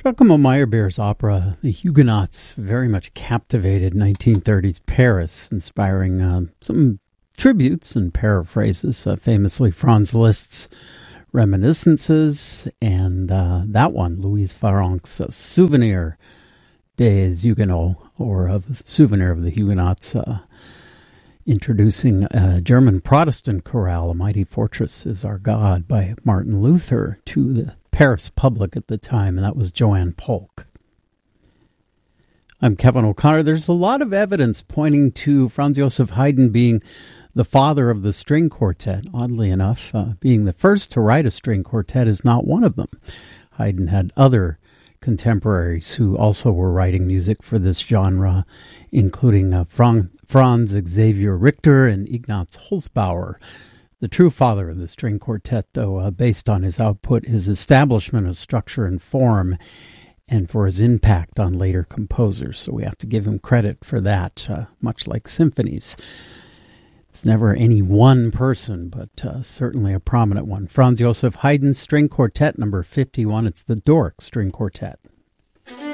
Giacomo Meyerbeer's opera, The Huguenots, very much captivated 1930s Paris, inspiring some tributes and paraphrases, famously Franz Liszt's Reminiscences, and that one, Louise Farrenc's Souvenir des Huguenots, or of Souvenir of the Huguenots, introducing a German Protestant chorale, A Mighty Fortress is Our God, by Martin Luther, to the Paris public at the time, and that was Joanne Polk. I'm Kevin O'Connor. There's a lot of evidence pointing to Franz Joseph Haydn being the father of the string quartet. Oddly enough, being the first to write a string quartet is not one of them. Haydn had other contemporaries who also were writing music for this genre, including Franz Xavier Richter and Ignaz Holzbauer. The true father of the string quartet, though, based on his output, his establishment of structure and form, and for his impact on later composers. So we have to give him credit for that, much like symphonies. It's never any one person, but certainly a prominent one. Franz Joseph Haydn String Quartet, number 51. It's the Doric String Quartet.